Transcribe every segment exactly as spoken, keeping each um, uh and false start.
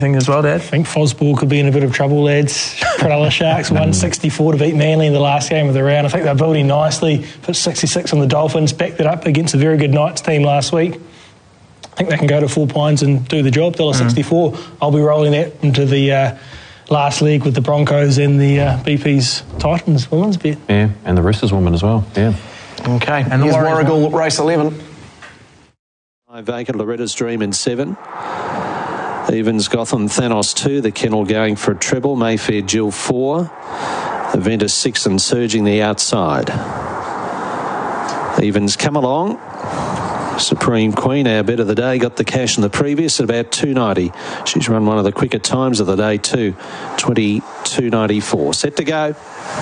thing as well, Dad? I think Fosball could be in a bit of trouble, lads. Cronulla Sharks one sixty-four to beat Manly in the last game of the round. I think they're building nicely. Put sixty-six on the Dolphins, backed it up against a very good Knights team last week. I think they can go to Four Pines and do the job. one dollar sixty-four. Mm. I'll be rolling that into the uh, last league with the Broncos and the uh, B P's Titans women's bet. Yeah, and the Roosters women as well. Yeah. Okay, and here's Warragul race eleven. Vacant, Loretta's Dream in seven. Evans, Gotham, Thanos two. The Kennel going for a treble. Mayfair, Jill four. Aventus six and surging the outside. Evans come along. Supreme Queen, our bet of the day, got the cash in the previous at about two ninety. She's run one of the quicker times of the day too, twenty-two ninety-four. Set to go.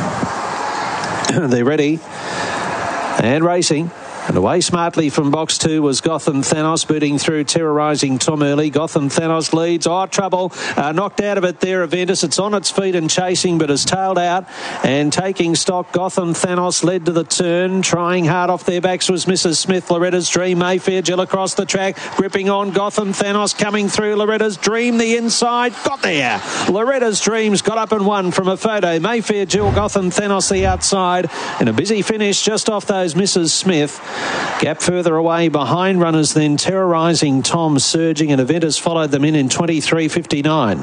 They're ready and racing. And away smartly from box two was Gotham Thanos, booting through, terrorising Tom early. Gotham Thanos leads. Oh, trouble. Uh, knocked out of it there, Aventus. It's on its feet and chasing, but has tailed out. And taking stock, Gotham Thanos led to the turn. Trying hard off their backs was Missus Smith. Loretta's Dream, Mayfair, Jill across the track. Gripping on Gotham Thanos, coming through. Loretta's Dream, the inside. Got there. Loretta's Dreams got up and won from a photo. Mayfair, Jill, Gotham Thanos, the outside. And a busy finish just off those Missus Smith. Gap further away behind runners then, terrorising Tom, surging, and Aventus followed them in in twenty-three fifty-nine.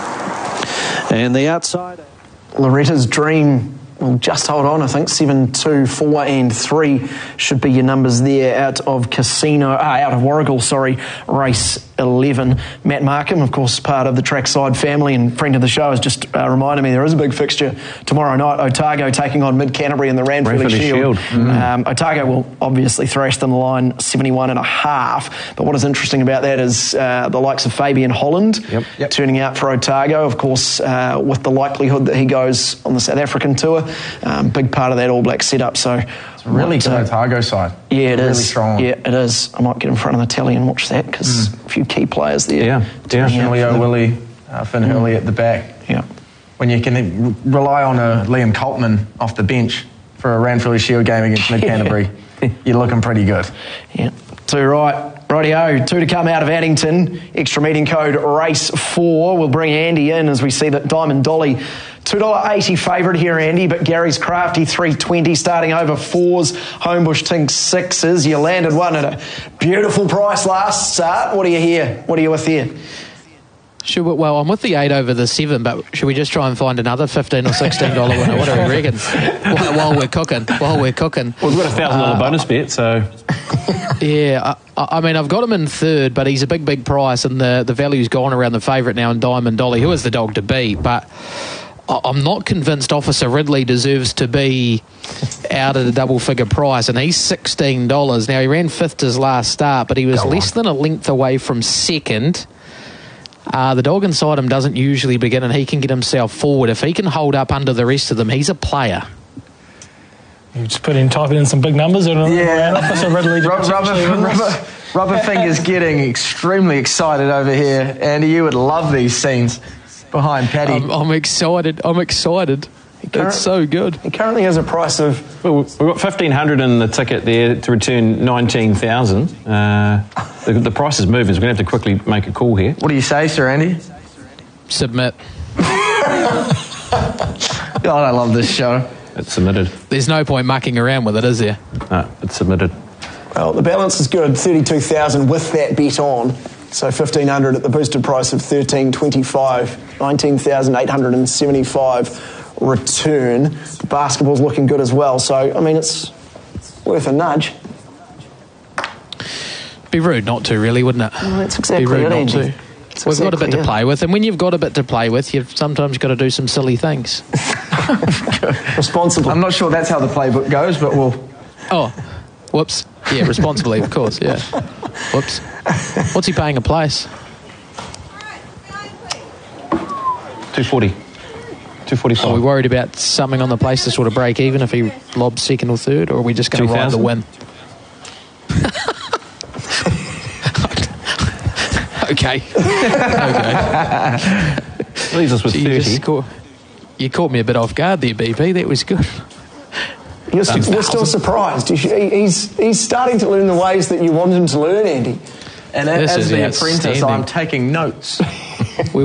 And the outside, Loretta's Dream will just hold on. I think seven, two, four and three should be your numbers there out of Casino, uh, out of Warragul, sorry, race eleven. Matt Markham, of course, part of the Trackside family and friend of the show, has just uh, reminded me there is a big fixture tomorrow night. Otago taking on Mid Canterbury in the Ranfurly Shield. Shield. Mm. Um, Otago will obviously thrash them the line seventy-one and a half. But what is interesting about that is uh, the likes of Fabian Holland yep. Yep. turning out for Otago, of course, uh, with the likelihood that he goes on the South African tour. Um, big part of that All Black setup. So it's a really good uh, Otago side. Yeah, it really is. Strong. Yeah, it is. I might get in front of the telly and watch that because mm. a few key players there. Yeah, yeah. Leo Willie, uh, Finn mm. Hurley at the back. Yeah. When you can rely on a Liam Coltman off the bench for a Ranfurly Shield game against Mid Canterbury, you're looking pretty good. Yeah. Too right. Rightio, two to come out of Addington. Extra meeting code race four. We'll bring Andy in as we see that Diamond Dolly, two dollars eighty favourite here, Andy, but Gary's Crafty three twenty, starting over fours, Homebush Tink sixes. You landed one at a beautiful price last start. What are you here? What are you with here? Should we, well, I'm with the eight over the seven, but should we just try and find another fifteen or sixteen dollar winner? What do we reckon? while, while we're cooking, while we're cooking. Well, we've got a thousand dollar uh, bonus bet, so. Yeah, I, I mean, I've got him in third, but he's a big, big price, and the, the value's gone around the favourite now in Diamond Dolly, who is the dog to beat, but I'm not convinced Officer Ridley deserves to be out at a double-figure price, and he's sixteen dollars. Now, he ran fifth his last start, but he was Go less on. than a length away from second. Uh, the dog inside him doesn't usually begin, and he can get himself forward. If he can hold up under the rest of them, he's a player. You just put in, typing in some big numbers. And yeah. Officer Ridley rubber, rubber, rubber Fingers getting extremely excited over here. Andy, you would love these scenes behind Paddy. I'm, I'm excited. I'm excited. It's so good. He currently has a price of... Well, we've got fifteen hundred in the ticket there to return nineteen thousand. Uh, the, the price is moving, so we're going to have to quickly make a call here. What do you say, Sir Andy? Submit. God, I love this show. It's submitted. There's no point mucking around with it, is there? No, it's submitted. Well, the balance is good, thirty-two thousand with that bet on. So fifteen hundred at the boosted price of thirteen twenty-five, nineteen thousand eight hundred seventy-five return. The basketball's looking good as well. So, I mean, it's worth a nudge. Be rude not to, really, wouldn't it? Well, that's exactly Be rude it, not Andy. to. That's We've exactly got a bit it. to play with, and when you've got a bit to play with, you've sometimes got to do some silly things. Responsibly. I'm not sure that's how the playbook goes, but we'll... Oh, whoops. Yeah, responsibly, of course, yeah. Whoops. What's he paying a place? two forty. two forty-five. Are we worried about something on the place to sort of break even if he lobs second or third, or are we just going to ride the win? Okay. Okay. Leaves us with Gee, thirty. You, caught, you caught me a bit off guard there, B P. That was good. You're, st- you're still surprised. He's, he's starting to learn the ways that you want him to learn, Andy. And This as is the apprentice, outstanding. I'm taking notes. we